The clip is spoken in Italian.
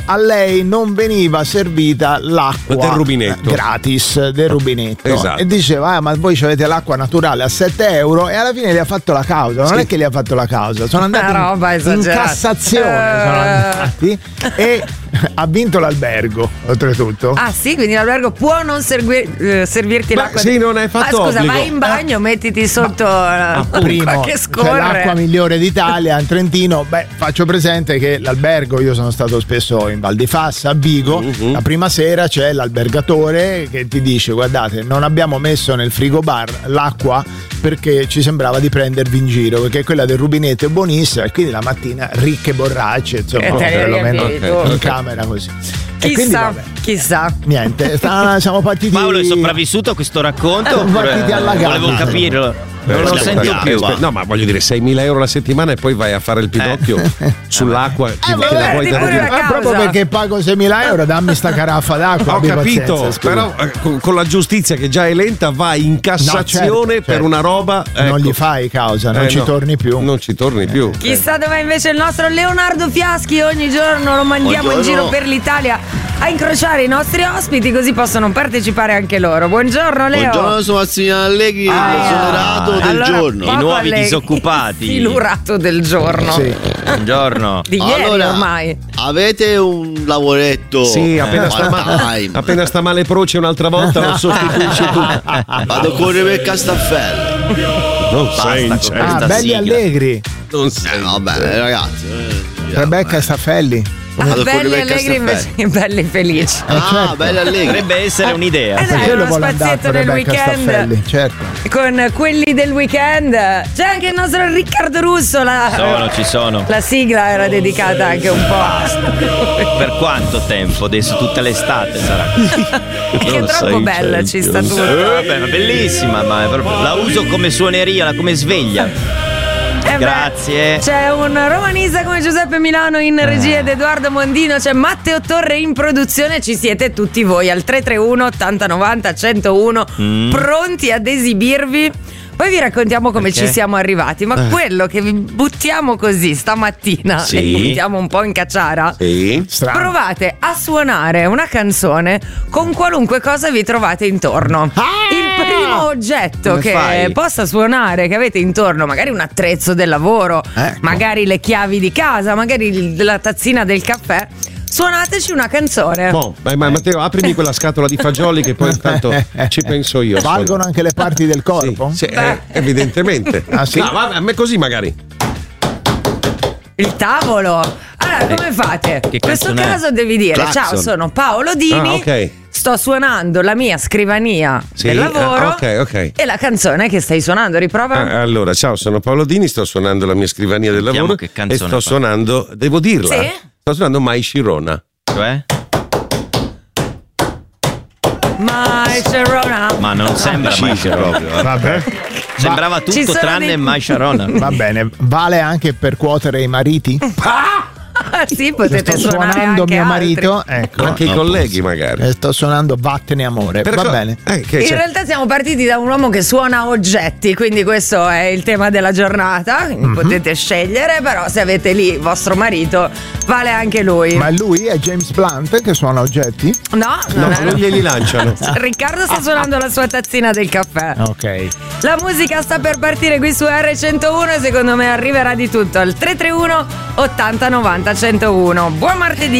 a lei non veniva servita l'acqua del rubinetto gratis, del rubinetto, esatto. E diceva ma voi avete l'acqua naturale a 7 euro, e alla fine gli ha fatto la causa. Non è che gli ha fatto la causa, sono andati in Cassazione, sono andati, e ha vinto l'albergo oltretutto. Ah sì, quindi l'albergo può non servirti l'acqua. Sì, non hai fatto scusa, obbligo. vai in bagno, mettiti sotto Primo, che c'è scorre. l'acqua migliore d'Italia in Trentino. Beh, faccio presente che l'albergo, io sono stato spesso in Val di Fassa, a Vigo, la prima sera c'è l'albergatore che ti dice guardate, non abbiamo messo nel frigobar l'acqua perché ci sembrava di prendervi in giro, perché quella del rubinetto è buonissima, e quindi la mattina ricche borracce, insomma, perlomeno in camera così. Chissà. Niente, siamo partiti. Paolo è sopravvissuto a questo racconto? Siamo partiti alla gara. Volevo capirlo. Non lo sento più. No, ma voglio dire, 6.000 euro la settimana e poi vai a fare il pidocchio sull'acqua che la vuoi dare. Proprio perché pago 6.000 euro, dammi sta caraffa d'acqua. Ho capito, però con la giustizia che già è lenta vai in Cassazione per una roba. Non gli fai causa, non ci torni più. Non ci torni più. Chissà dov'è invece il nostro Leonardo Fiaschi. Ogni giorno lo mandiamo in giro per l'Italia a incrociare i nostri ospiti, così possono partecipare anche loro. Buongiorno Leo. Buongiorno, sono Massimiliano Allegri, l'esonerato del giorno. I nuovi disoccupati. Silurato del giorno. Sì. Buongiorno. Di ieri ormai. Avete un lavoretto? Sì, appena sta male Proce un'altra volta lo sostituisci tu. Vado a correre per Castelfello. Non sei belli allegri. Non sei. Vabbè, ragazzi. Rebecca Staffelli. Belli allegri invece che belli felici. Certo. Belli allegri. Potrebbe essere un'idea. Perché lo uno vuole andare spazietto con nel Rebecca weekend. Staffelli, certo. Con quelli del weekend. C'è anche il nostro Riccardo Russo. Ci sono. La sigla era dedicata anche un po'. Per quanto tempo? Adesso tutta l'estate sarà. Che è troppo bella, ci sta tutto. Vabbè, ma bellissima, ma è proprio, la uso come suoneria, come sveglia. Grazie. C'è un romanista come Giuseppe Milano in regia ed Edoardo Mondino. C'è Matteo Torre in produzione. Ci siete tutti voi al 331 80 90 101 pronti ad esibirvi. Poi vi raccontiamo come ci siamo arrivati. Ma quello che vi buttiamo così stamattina, e buttiamo un po' in cacciara, provate a suonare una canzone con qualunque cosa vi trovate intorno. Il primo oggetto che possa suonare, che avete intorno, magari un attrezzo del lavoro, magari le chiavi di casa, magari la tazzina del caffè. Suonateci una canzone. Vai, Matteo, aprimi quella scatola di fagioli che poi intanto ci penso io. Valgono anche le parti del corpo? Sì, evidentemente. Sì? No, vabbè, a me così magari. Il tavolo. Allora, come fate? In questo caso devi dire: Claxon. ciao, sono Paolo Dini. Sto suonando la mia scrivania del lavoro. Ok. E la canzone che stai suonando, riprova. Allora, ciao, sono Paolo Dini, sto suonando la mia scrivania del lavoro. Che E canzone sto suonando, devo dirla. Sì? Sto suonando Mai Sharona. Cioè? My Sharona. Ma non sembra Mai Sharona. Vabbè. Sembrava tutto tranne Mai Sharona. Va bene, vale anche per cuotere i mariti? Sì, potete sto suonare suonando anche mio altri. marito, ecco. Anche i colleghi magari. Sto suonando Vattene amore. Va bene. In realtà siamo partiti da un uomo che suona oggetti, quindi questo è il tema della giornata. Potete scegliere, però se avete lì vostro marito, vale anche lui. Ma lui è James Blunt che suona oggetti? No, non glieli lanciano. Riccardo sta suonando la sua tazzina del caffè. Ok. La musica sta per partire qui su R101 e secondo me arriverà di tutto al 331 80 90 101. Buon martedì.